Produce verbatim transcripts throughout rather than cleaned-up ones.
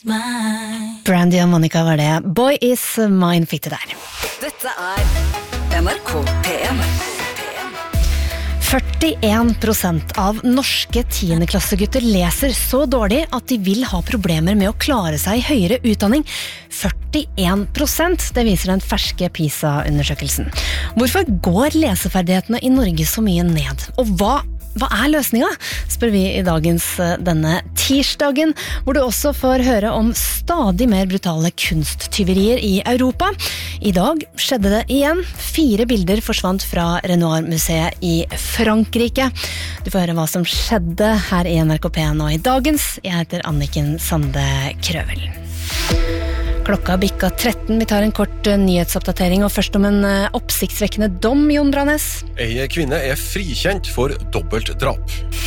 Brandy og Monica var det. Boy is mine fikk det der. Dette er N R K P en. førtien prosent av norske tiendeklassegutter leser så dårlig at de vil ha problemer med å klare seg i høyere utdanning. førtien prosent, det viser den ferske PISA-undersøkelsen. Hvorfor går leseferdighetene i Norge så mye ned? Og hva Hva er løsninga? Spør vi i dagens denne tirsdagen, hvor du også får høre om stadig mer brutale kunsttyverier i Europa. I dag skjedde det igjen. Fire bilder forsvant fra Renoir-museet i Frankrike. Du får høre hva som skjedde her i N R K P nå i dagens. Jeg heter Anniken Sande Krøvel. Klokka bikka tretten, vi tar en kort nyhetsoppdatering, og først om en oppsiktsvekkende dom, Jon Brannes. En kvinne er frikjent for dobbelt drap.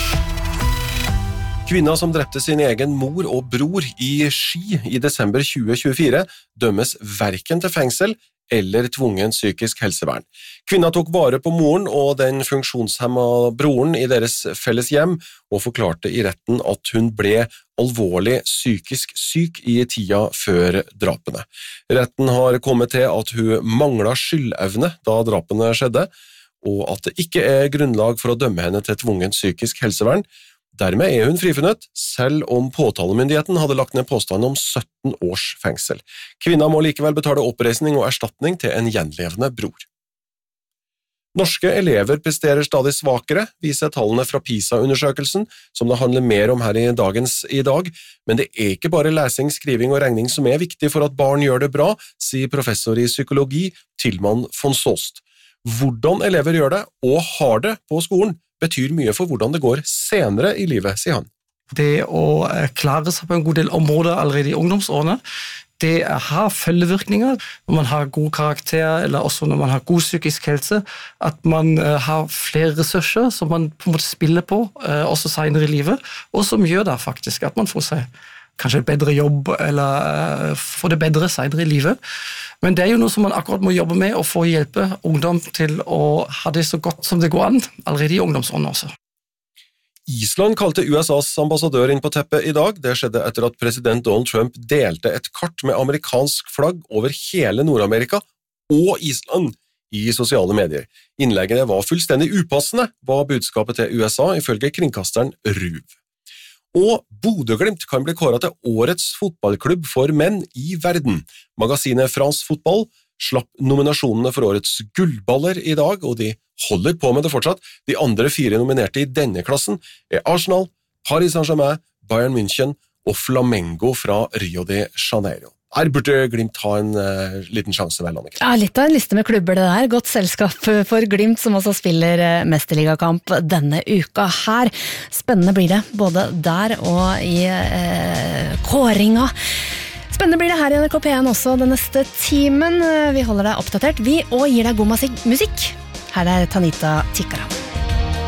Kvinna som drepte sin egen mor og bror i Ski i desember tjue tjuefire dømmes hverken til fengsel eller tvungen psykisk helsevern. Kvinna tok vare på moren og den funksjonshemma broren i deres felles hjem, og forklarte i retten at hun ble alvorlig psykisk syk i tida før drapene. Retten har kommet til at hun manglet skyldevne da drapene skjedde, og at det ikke er grunnlag for å dømme henne til tvungen psykisk helsevern. Dermed er hun frifunnet, selv om påtalemyndigheten hadde lagt ned påstand om sytten års fengsel. Kvinna må likevel betale oppreisning og erstatning til en gjenlevende bror. Norske elever presterer stadig svakere, viser tallene fra PISA-undersøkelsen, som det handler mer om her i dagens i dag, men det er ikke bare lesing, skriving og regning som er viktig for at barn gjør det bra, sier professor i psykologi Tilman von Soest. Hvordan elever gjør det, og har det på skolen, betyr mye for hvordan det går senere i livet, sier han. Det å klare seg på en god del områder allerede i ungdomsårene, det har følgevirkninger når man har god karakter, eller også når man har god psykisk helse, at man har flere ressurser som man på en måte spiller på, også senere i livet, og som gjør det faktisk at man får seg kanskje et bedre jobb, eller får det bedre senere i livet. Men det er jo noe som man akkurat må jobbe med, og få hjelpe ungdom til å ha det så godt som det går an, allerede i ungdomsårene også. Island kalte U S A's ambassadør inn på teppet i dag. Det skjedde etter at president Donald Trump delte et kart med amerikansk flagg over hele Nord-Amerika og Island i sosiale medier. Innleggene var fullstendig upassende, var budskapet til U S A ifølge kringkasteren RUV. Og Bodø/Glimt kan bli kåret til årets fotballklubb for menn i verden. Magasinet France Football slapp nominasjonene for årets gullballer i dag, og de holder på med det fortsatt. De andre fire nominerte i denne klassen er Arsenal, Paris Saint-Germain, Bayern München og Flamengo fra Rio de Janeiro. Her burde Glimt ha en uh, liten sjanse, vel, Annika? Ja, litt av en liste med klubber det der. Godt selskap for Glimt, som også spiller mesterligakamp denne uka her. Spennende blir det, både der og i uh, kåringa. Spennende blir det her i N R K P en også den neste timen. Vi holder deg oppdatert, vi, og gir deg god musikk. Her er Tanita Tikara.